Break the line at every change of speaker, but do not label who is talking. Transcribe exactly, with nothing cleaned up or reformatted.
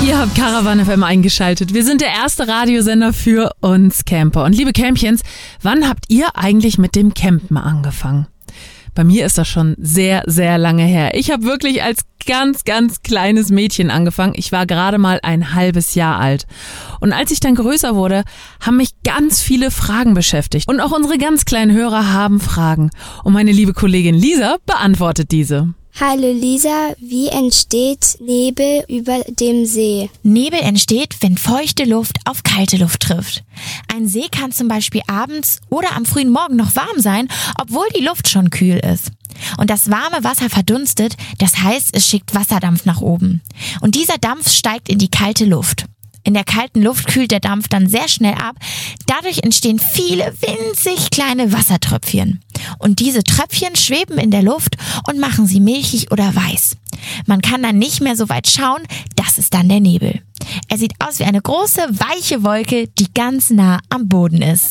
Ihr habt Caravan F M eingeschaltet. Wir sind der erste Radiosender für uns Camper. Und liebe Campions, wann habt ihr eigentlich mit dem Campen angefangen? Bei mir ist das schon sehr, sehr lange her. Ich habe wirklich als ganz, ganz kleines Mädchen angefangen. Ich war gerade mal ein halbes Jahr alt. Und als ich dann größer wurde, haben mich ganz viele Fragen beschäftigt. Und auch unsere ganz kleinen Hörer haben Fragen. Und meine liebe Kollegin Lisa beantwortet diese.
Hallo Lisa, wie entsteht Nebel über dem See?
Nebel entsteht, wenn feuchte Luft auf kalte Luft trifft. Ein See kann zum Beispiel abends oder am frühen Morgen noch warm sein, obwohl die Luft schon kühl ist. Und das warme Wasser verdunstet, das heißt, es schickt Wasserdampf nach oben. Und dieser Dampf steigt in die kalte Luft. In der kalten Luft kühlt der Dampf dann sehr schnell ab. Dadurch entstehen viele winzig kleine Wassertröpfchen. Und diese Tröpfchen schweben in der Luft und machen sie milchig oder weiß. Man kann dann nicht mehr so weit schauen, das ist dann der Nebel. Er sieht aus wie eine große, weiche Wolke, die ganz nah am Boden ist.